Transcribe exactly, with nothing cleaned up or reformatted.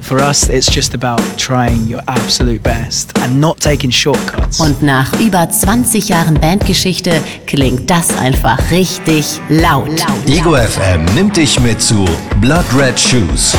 For us, it's just about trying your absolute best and not taking shortcuts. Und nach über zwanzig Jahren Bandgeschichte klingt das einfach richtig laut. Ego F M nimmt dich mit zu Blood Red Shoes.